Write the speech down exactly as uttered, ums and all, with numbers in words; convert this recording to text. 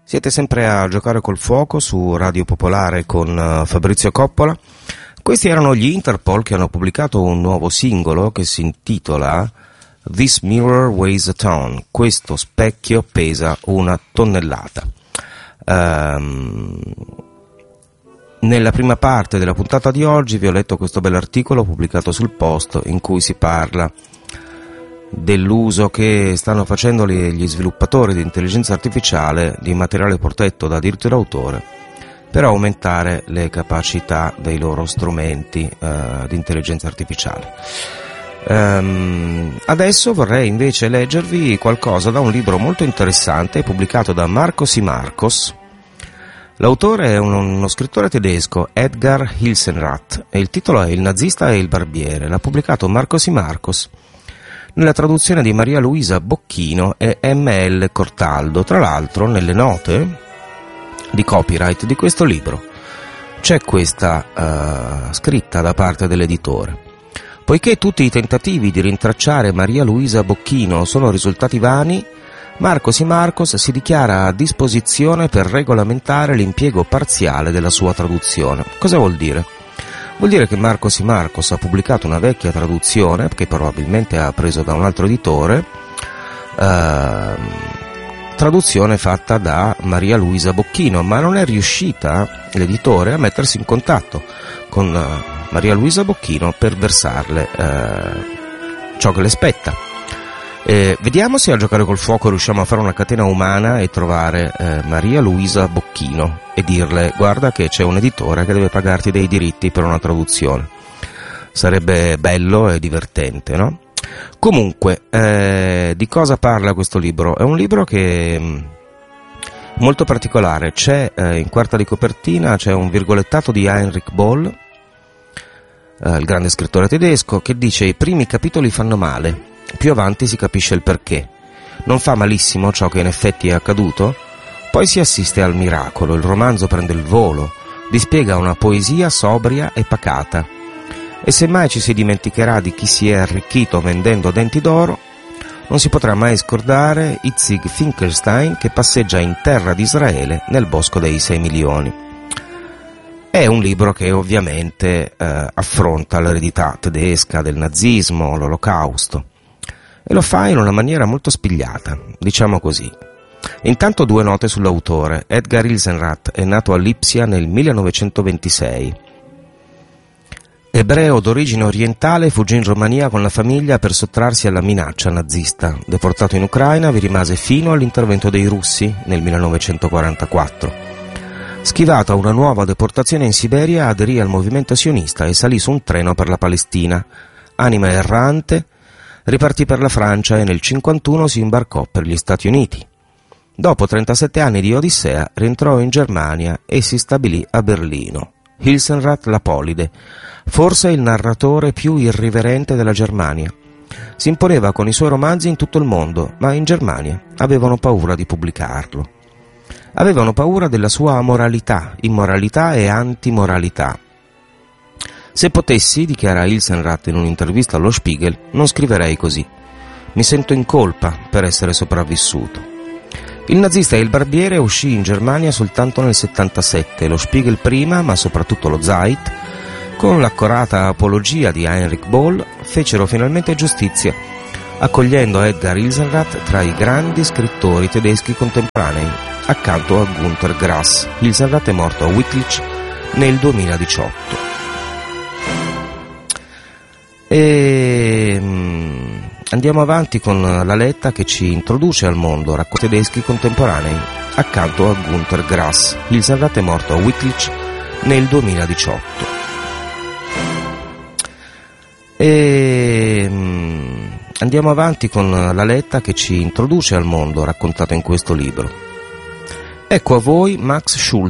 Siete sempre a Giocare col Fuoco su Radio Popolare con uh, Fabrizio Coppola. Questi erano gli Interpol che hanno pubblicato un nuovo singolo che si intitola This Mirror Weighs a Ton. Questo specchio pesa una tonnellata. Um, nella prima parte della puntata di oggi vi ho letto questo bell'articolo pubblicato sul Post in cui si parla dell'uso che stanno facendo gli sviluppatori di intelligenza artificiale di materiale protetto da diritto d'autore per aumentare le capacità dei loro strumenti uh, di intelligenza artificiale. Um, adesso vorrei invece leggervi qualcosa da un libro molto interessante pubblicato da Marcos y Marcos. L'autore è un, uno scrittore tedesco, Edgar Hilsenrath, e il titolo è Il nazista e il barbiere. L'ha pubblicato Marcos y Marcos nella traduzione di Maria Luisa Bocchino e M L Cortaldo. Tra l'altro, nelle note di copyright di questo libro c'è questa uh, scritta da parte dell'editore. Poiché tutti i tentativi di rintracciare Maria Luisa Bocchino sono risultati vani, Marcos y Marcos si dichiara a disposizione per regolamentare l'impiego parziale della sua traduzione. Cosa vuol dire? Vuol dire che Marcos y Marcos ha pubblicato una vecchia traduzione, che probabilmente ha preso da un altro editore, eh, traduzione fatta da Maria Luisa Bocchino, ma non è riuscita l'editore a mettersi in contatto con uh, Maria Luisa Bocchino per versarle eh, ciò che le spetta. Eh, vediamo se a Giocare col Fuoco riusciamo a fare una catena umana e trovare eh, Maria Luisa Bocchino e dirle: guarda che c'è un editore che deve pagarti dei diritti per una traduzione. Sarebbe bello e divertente, no? Comunque, eh, di cosa parla questo libro? È un libro che è molto particolare. C'è eh, in quarta di copertina c'è un virgolettato di Heinrich Böll, eh, il grande scrittore tedesco, che dice: i primi capitoli fanno male, più avanti si capisce il perché. Non fa malissimo ciò che in effetti è accaduto? Poi si assiste al miracolo, il romanzo prende il volo, dispiega una poesia sobria e pacata. E se mai ci si dimenticherà di chi si è arricchito vendendo denti d'oro, non si potrà mai scordare Itzig Finkelstein che passeggia in terra di Israele nel bosco dei sei milioni. È un libro che ovviamente eh, affronta l'eredità tedesca del nazismo, l'olocausto, e lo fa in una maniera molto spigliata, diciamo così. Intanto due note sull'autore. Edgar Hilsenrath è nato a Lipsia nel millenovecentoventisei. Ebreo d'origine orientale, fuggì in Romania con la famiglia per sottrarsi alla minaccia nazista. Deportato in Ucraina, vi rimase fino all'intervento dei russi nel millenovecentoquarantaquattro. Schivato a una nuova deportazione in Siberia, aderì al movimento sionista e salì su un treno per la Palestina. Anima errante, ripartì per la Francia e nel cinquantuno si imbarcò per gli Stati Uniti. Dopo trentasette anni di odissea rientrò in Germania e si stabilì a Berlino. Hilsenrath l'Apolide, forse il narratore più irriverente della Germania. Si imponeva con i suoi romanzi in tutto il mondo, ma in Germania avevano paura di pubblicarlo. Avevano paura della sua amoralità, immoralità e antimoralità. Se potessi, dichiara Hilsenrath in un'intervista allo Spiegel, non scriverei così. Mi sento in colpa per essere sopravvissuto. Il nazista e il barbiere uscì in Germania soltanto nel settantasette, lo Spiegel prima, ma soprattutto lo Zeit, con l'accorata apologia di Heinrich Böll, fecero finalmente giustizia, accogliendo Edgar Hilsenrath tra i grandi scrittori tedeschi contemporanei, accanto a Günter Grass. Hilsenrath è morto a Wittlich nel duemiladiciotto. E andiamo avanti con la letta che ci introduce al mondo racconti tedeschi contemporanei, accanto a Günter Grass. Hilsenrath è morto a Wittlich nel duemiladiciotto. E andiamo avanti con la letta che ci introduce al mondo raccontato in questo libro. Ecco a voi Max Schulze.